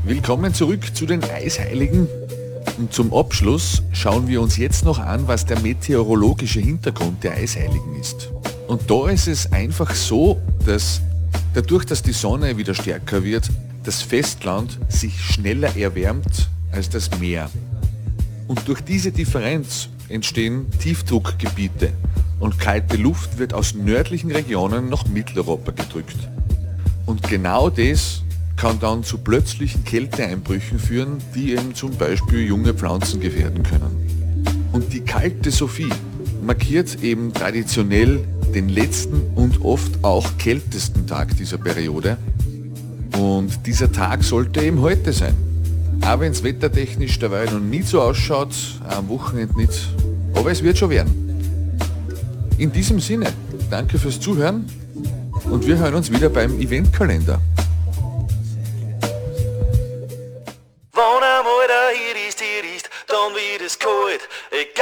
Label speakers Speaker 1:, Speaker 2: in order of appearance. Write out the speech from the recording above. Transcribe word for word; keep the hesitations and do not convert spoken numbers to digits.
Speaker 1: Willkommen zurück zu den Eisheiligen. Und zum Abschluss schauen wir uns jetzt noch an, was der meteorologische Hintergrund der Eisheiligen ist. Und da ist es einfach so, dass dadurch, dass die Sonne wieder stärker wird, das Festland sich schneller erwärmt als das Meer. Und durch diese Differenz entstehen Tiefdruckgebiete und kalte Luft wird aus nördlichen Regionen nach Mitteleuropa gedrückt. Und genau das kann dann zu plötzlichen Kälteeinbrüchen führen, die eben zum Beispiel junge Pflanzen gefährden können. Und die kalte Sophie markiert eben traditionell den letzten und oft auch kältesten Tag dieser Periode. Und dieser Tag sollte eben heute sein. Auch wenn es wettertechnisch dabei noch nie so ausschaut, am Wochenende nicht, aber es wird schon werden. In diesem Sinne, danke fürs Zuhören und wir hören uns wieder beim Eventkalender.
Speaker 2: Wann einmal der hier ist, hier ist, dann wird es kalt. Egal